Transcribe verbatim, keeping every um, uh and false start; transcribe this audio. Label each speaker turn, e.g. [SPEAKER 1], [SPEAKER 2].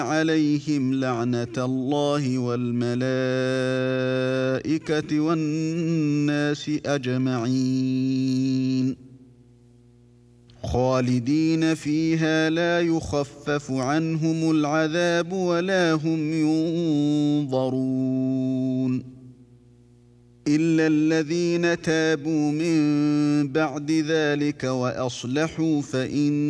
[SPEAKER 1] عليهم لعنة الله والملائكة والناس أجمعين خالدين فيها لا يخفف عنهم العذاب ولا هم ينظرون إلا الذين تابوا من بعد ذلك وأصلحوا فإن